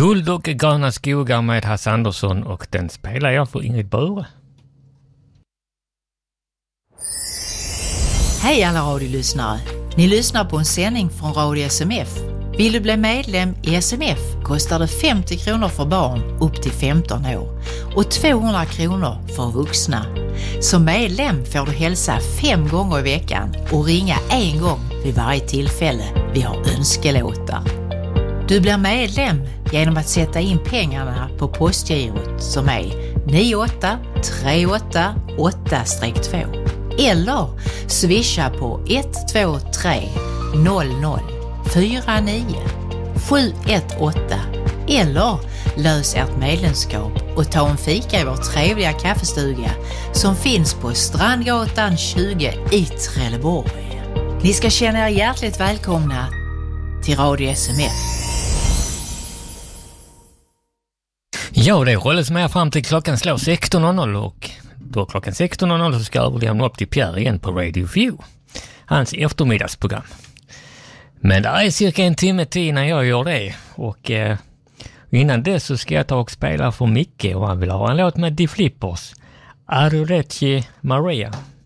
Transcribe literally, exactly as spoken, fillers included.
Guld och gröna skogar med Hasse Andersson, och den spelar jag för Ingrid Bure. Hej alla radiolyssnare. Ni lyssnar på en sändning från Radio S M F. Vill du bli medlem i S M F kostar det femtio kronor för barn upp till femton år och tvåhundra kronor för vuxna. Som medlem får du hälsa fem gånger i veckan och ringa en gång vid varje tillfälle vi har önskelåtar. Du blir medlem genom att sätta in pengarna på postgirot som är nio åtta tre åtta åtta två eller swisha på ett två tre noll noll fyra nio sju ett åtta eller lös ert medlemskap och ta en fika i vår trevliga kaffestuga som finns på Strandgatan tjugo i Trelleborg. Ni ska känna er hjärtligt välkomna till Radio S M F. Ja, det hålls med fram till klockan slår sexton noll noll, och då klockan sexton noll noll så ska jag överlämna upp till Pierre igen på Radio View, hans eftermiddagsprogram. Men det är cirka en timme till när jag gör det, och eh, innan det så ska jag ta och spela för Micke, och han vill ha en låt med Die Flippers, Arudetji Maria.